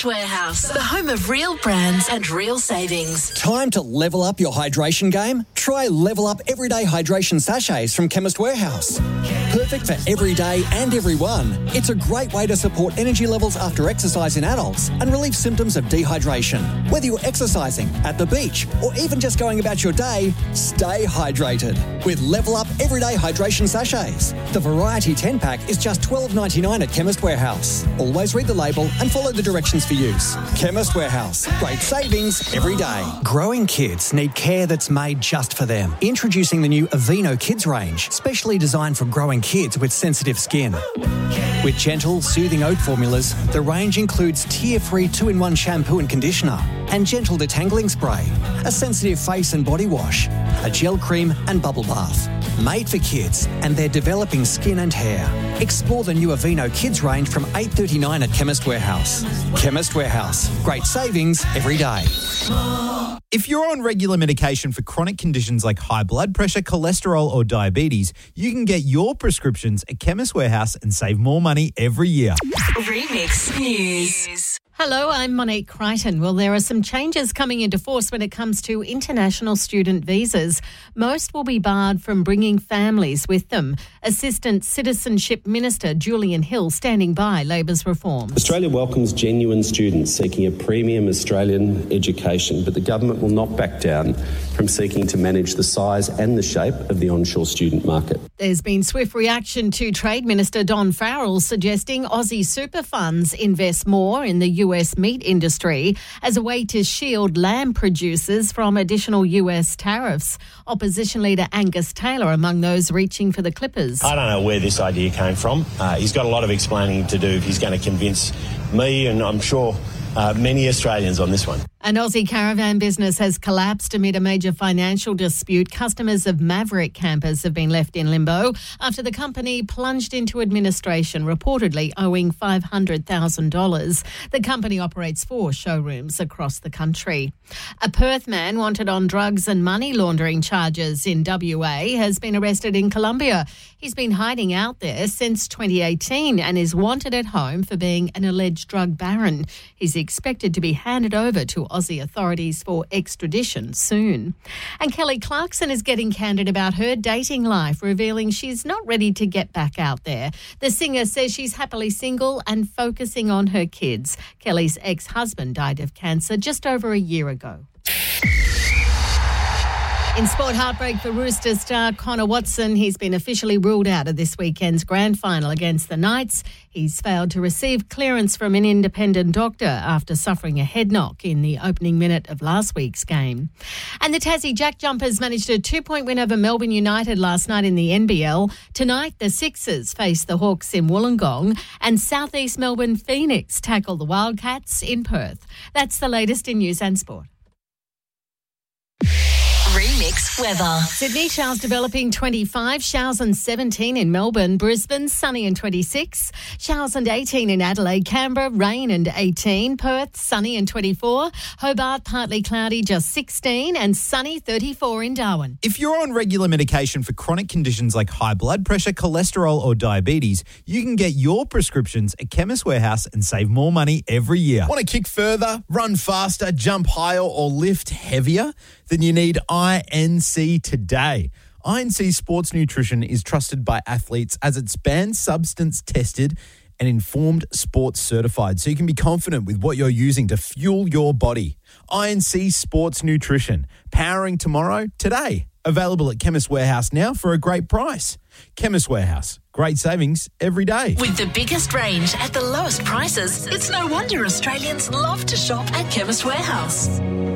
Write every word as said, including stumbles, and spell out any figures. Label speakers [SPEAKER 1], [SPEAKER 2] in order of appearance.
[SPEAKER 1] Chemist Warehouse, the home of real brands and real savings.
[SPEAKER 2] Time to level up your hydration game? Try Level Up Everyday Hydration Sachets from Chemist Warehouse. Perfect for every day and everyone. It's a great way to support energy levels after exercise in adults and relieve symptoms of dehydration. Whether you're exercising, at the beach, or even just going about your day, stay hydrated with Level Up Everyday Hydration Sachets. The Variety ten pack is just twelve dollars ninety-nine at Chemist Warehouse. Always read the label and follow the directions for use. Chemist Warehouse. Great savings every day. Growing kids need care that's made just for them. Introducing the new Aveeno Kids range, specially designed for growing kids with sensitive skin. With gentle, soothing oat formulas, the range includes tear-free two-in-one shampoo and conditioner, and gentle detangling spray, a sensitive face and body wash, a gel cream and bubble bath. Made for kids and their developing skin and hair. Explore the new Aveeno Kids range from eight dollars thirty-nine at Chemist Warehouse. Chemist Warehouse. Great savings every day.
[SPEAKER 3] If you're on regular medication for chronic conditions like high blood pressure, cholesterol or diabetes, you can get your prescriptions at Chemist Warehouse and save more money every year.
[SPEAKER 1] Remix News.
[SPEAKER 4] Hello, I'm Monique Crichton. Well, there are some changes coming into force when it comes to international student visas. Most will be barred from bringing families with them. Assistant Citizenship Minister Julian Hill standing by Labor's reform.
[SPEAKER 5] Australia welcomes genuine students seeking a premium Australian education, but the government will not back down from seeking to manage the size and the shape of the onshore student market.
[SPEAKER 4] There's been swift reaction to Trade Minister Don Farrell suggesting Aussie super funds invest more in the U S meat industry as a way to shield lamb producers from additional U S tariffs. Opposition leader Angus Taylor among those reaching for the clippers.
[SPEAKER 6] I don't know where this idea came from. Uh, he's got a lot of explaining to do if he's going to convince me, and I'm sure uh, many Australians on this one.
[SPEAKER 4] An Aussie caravan business has collapsed amid a major financial dispute. Customers of Maverick campers have been left in limbo after the company plunged into administration, reportedly owing five hundred thousand dollars. The company operates four showrooms across the country. A Perth man wanted on drugs and money laundering charges in W A has been arrested in Colombia. He's been hiding out there since twenty eighteen and is wanted at home for being an alleged drug baron. He's expected to be handed over to Aussie authorities for extradition soon. And Kelly Clarkson is getting candid about her dating life, revealing she's not ready to get back out there. The singer says she's happily single and focusing on her kids. Kelly's ex-husband died of cancer just over a year ago. In sport, heartbreak for Roosters star Connor Watson. He's been officially ruled out of this weekend's grand final against the Knights. He's failed to receive clearance from an independent doctor after suffering a head knock in the opening minute of last week's game. And the Tassie Jack Jumpers managed a two-point win over Melbourne United last night in the N B L. Tonight, the Sixers face the Hawks in Wollongong, and South East Melbourne Phoenix tackle the Wildcats in Perth. That's the latest in news and sport.
[SPEAKER 1] Remix weather.
[SPEAKER 4] Sydney, showers developing twenty-five, showers and seventeen in Melbourne. Brisbane, sunny and twenty-six, showers and eighteen in Adelaide. Canberra, rain and eighteen. Perth, sunny and twenty-four. Hobart, partly cloudy, just sixteen, and sunny, thirty-four in Darwin.
[SPEAKER 3] If you're on regular medication for chronic conditions like high blood pressure, cholesterol or diabetes, you can get your prescriptions at Chemist Warehouse and save more money every year. Want to kick further, run faster, jump higher or lift heavier? Then you need I N C today. I N C Sports Nutrition is trusted by athletes as it's banned substance tested and informed sports certified, so you can be confident with what you're using to fuel your body. I N C Sports Nutrition, powering tomorrow today. Available at Chemist Warehouse now for a great price. Chemist Warehouse, great savings every day.
[SPEAKER 1] With the biggest range at the lowest prices, it's no wonder Australians love to shop at Chemist Warehouse.